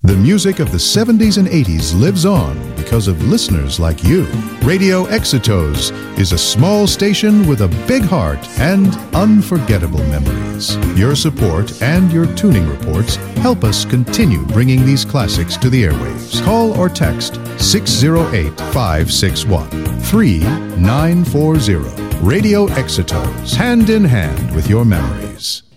The music of the 70s and 80s lives on because of listeners like you. Radio Exitos is a small station with a big heart and unforgettable memories. Your support and your tuning reports help us continue bringing these classics to the airwaves. Call or text 608-561-3940. Radio Exitos, hand in hand with your memories.